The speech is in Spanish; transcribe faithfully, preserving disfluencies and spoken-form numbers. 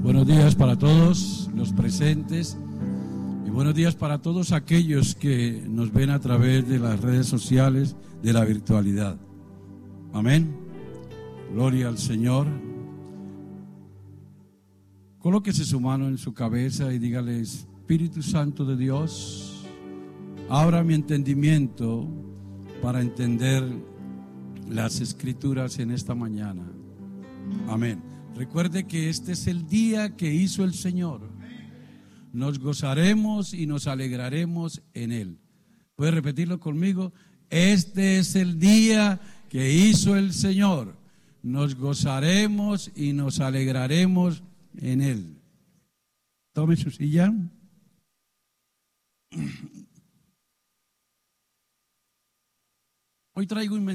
Buenos días para todos los presentes y buenos días para todos aquellos que nos ven a través de las redes sociales de la virtualidad. Amén. Gloria al Señor. Colóquese su mano en su cabeza y dígale: Espíritu Santo de Dios, abra mi entendimiento para entender las Escrituras en esta mañana. Amén. Recuerde que este es el día que hizo el Señor. Nos gozaremos y nos alegraremos en Él. ¿Puede repetirlo conmigo? Este es el día que hizo el Señor. Nos gozaremos y nos alegraremos en Él. Tome su silla. Hoy traigo un mensaje.